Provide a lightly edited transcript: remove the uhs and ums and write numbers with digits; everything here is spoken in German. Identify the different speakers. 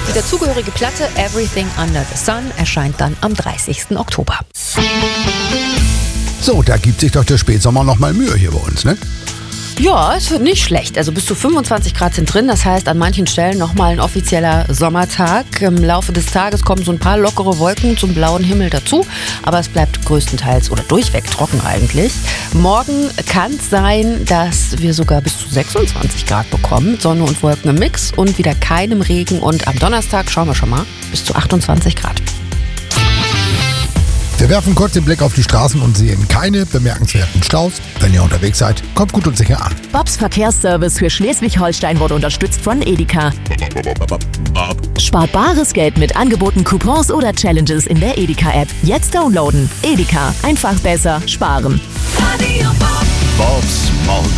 Speaker 1: Die dazugehörige Platte Everything Under the Sun erscheint dann am 30. Oktober.
Speaker 2: So, da gibt sich doch der Spätsommer noch mal Mühe hier bei uns, ne?
Speaker 1: Ja, es wird nicht schlecht. Also bis zu 25 Grad sind drin. Das heißt, an manchen Stellen nochmal ein offizieller Sommertag. Im Laufe des Tages kommen so ein paar lockere Wolken zum blauen Himmel dazu. Aber es bleibt größtenteils oder durchweg trocken eigentlich. Morgen kann es sein, dass wir sogar bis zu 26 Grad bekommen. Sonne und Wolken im Mix und wieder keinem Regen. Und am Donnerstag, schauen wir schon mal, bis zu 28 Grad.
Speaker 2: Wir werfen kurz den Blick auf die Straßen und sehen keine bemerkenswerten Staus. Wenn ihr unterwegs seid, kommt gut und sicher an.
Speaker 3: Bobs Verkehrsservice für Schleswig-Holstein wurde unterstützt von Edeka. Spart bares Geld mit Angeboten, Coupons oder Challenges in der Edeka-App. Jetzt downloaden. Edeka. Einfach besser sparen.
Speaker 4: Bobs Morgen.